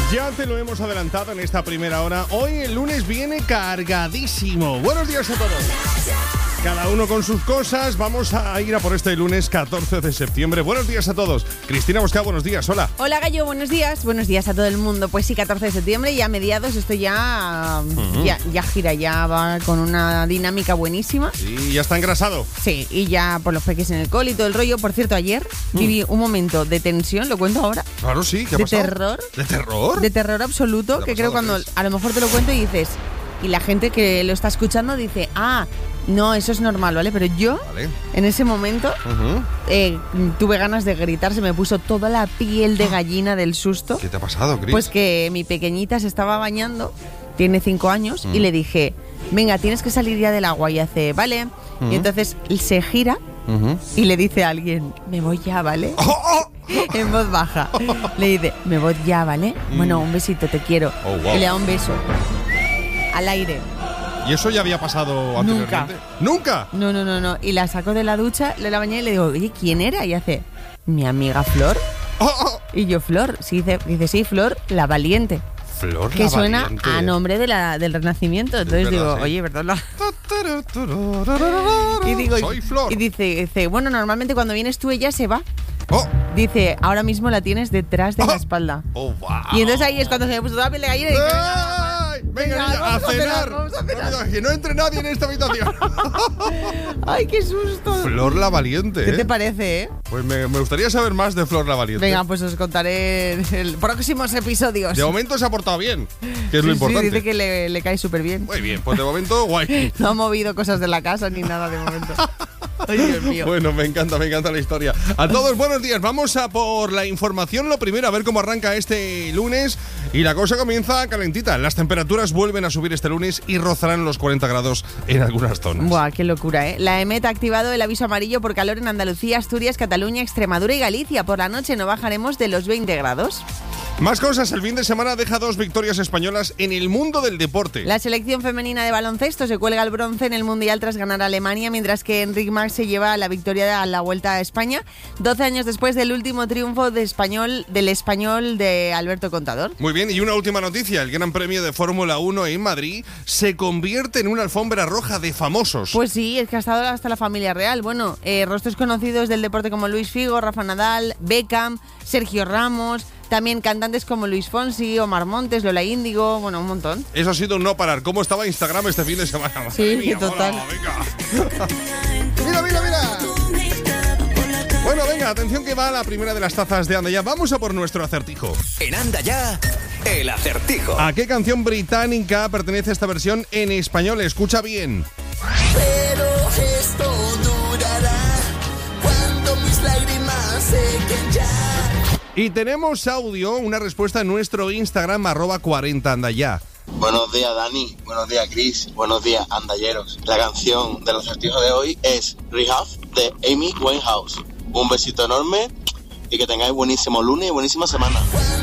Ya te lo hemos adelantado en esta primera hora. Hoy el lunes viene cargadísimo. Buenos días a todos. Cada uno con sus cosas. Vamos a ir a por este lunes 14 de septiembre. Buenos días a todos. Cristina Mosca, buenos días. Hola. Hola, Gallo. Buenos días. Buenos días a todo el mundo. Pues sí, 14 de septiembre, ya a mediados. Esto ya gira, ya va con una dinámica buenísima. Y ya está engrasado. Sí, y ya por los peques en el cole y todo el rollo. Por cierto, ayer viví un momento de tensión, ¿lo cuento ahora? Claro, sí. ¿Qué ha pasado? Terror. ¿De terror? De terror absoluto, que creo cuando a lo mejor te lo cuento y dices... Y la gente que lo está escuchando dice, no, eso es normal, ¿vale? Pero yo, en ese momento, tuve ganas de gritar, se me puso toda la piel de gallina del susto. ¿Qué te ha pasado, Cris? Pues que mi pequeñita se estaba bañando, tiene 5 años, y le dije, venga, tienes que salir ya del agua. Y hace, vale. Y entonces se gira y le dice a alguien, me voy ya, ¿vale? En voz baja. Le dice, me voy ya, ¿vale? Bueno, un besito, te quiero. Wow. Y le da un beso. Al aire. ¿Y eso ya había pasado anteriormente? ¿Nunca? No. Y la saco de la ducha, le la bañé y le digo, oye, ¿quién era? Y hace, mi amiga Flor. Y yo, Flor. Sí, dice, sí, Flor, la valiente. Flor, que la suena valiente. a nombre del Renacimiento. Entonces verdad, digo, sí. oye, ¿verdad? Y digo, soy Flor. Y dice, bueno, normalmente cuando vienes tú ella se va. Dice, ahora mismo la tienes detrás de la espalda. Wow. Y entonces ahí es cuando se me puso toda la piel de gallina y dije, venga, niña, vamos a cenar. Vamos a cenar. Que no entre nadie en esta habitación. ¡Ay, qué susto! Flor la valiente. ¿Qué te parece, Pues me gustaría saber más de Flor la valiente. Venga, pues os contaré en próximos episodios. De momento se ha portado bien, que es lo importante. Sí, dice que le cae súper bien. Muy bien, pues de momento, guay. No ha movido cosas de la casa ni nada de momento. Ay, Dios mío. Bueno, me encanta la historia. A todos, buenos días. Vamos a por la información. Lo primero, a ver cómo arranca este lunes. Y la cosa comienza calentita. Las temperaturas vuelven a subir este lunes y rozarán los 40 grados en algunas zonas. Buah, qué locura, ¿eh? La EMET ha activado el aviso amarillo por calor en Andalucía, Asturias, Cataluña, Extremadura y Galicia. Por la noche no bajaremos de los 20 grados. Más cosas, el fin de semana deja 2 victorias españolas en el mundo del deporte. La selección femenina de baloncesto se cuelga el bronce en el Mundial tras ganar a Alemania, mientras que Enric Mas se lleva la victoria a la Vuelta a España, 12 años después del último triunfo del español de Alberto Contador. Muy bien, y una última noticia, el Gran Premio de Fórmula 1 en Madrid se convierte en una alfombra roja de famosos. Pues sí, es que ha estado hasta la familia real. Bueno, rostros conocidos del deporte como Luis Figo, Rafa Nadal, Beckham, Sergio Ramos... También cantantes como Luis Fonsi, Omar Montes, Lola Índigo, bueno, un montón. Eso ha sido un no parar. ¿Cómo estaba Instagram este fin de semana? Sí, mía, total. Mira. Bueno, venga, atención que va la primera de las tazas de Anda Ya. Vamos a por nuestro acertijo. En Anda Ya, el acertijo. ¿A qué canción británica pertenece esta versión en español? Escucha bien. Pero esto durará cuando mis lágrimas sequen ya. Y tenemos audio, una respuesta en nuestro Instagram, @40andaya. Buenos días, Dani. Buenos días, Chris. Buenos días, andalleros. La canción del acertijo de hoy es Rehab de Amy Winehouse. Un besito enorme y que tengáis buenísimo lunes y buenísima semana.